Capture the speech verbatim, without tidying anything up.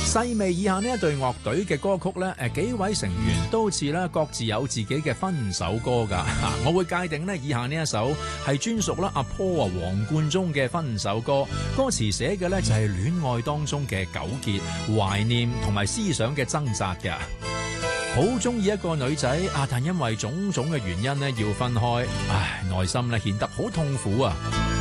細味以下呢一隊樂隊嘅歌曲呢，誒幾位成員都好似咧各自有自己嘅分手歌㗎。我會界定呢以下呢一首係專屬啦阿 Paul 啊黃貫中嘅分手歌，歌詞寫嘅呢就係戀愛當中嘅糾結、懷念同埋思想嘅掙扎嘅。好中意一個女仔啊，但因為種種嘅原因呢要分開，唉，內心呢顯得好痛苦啊。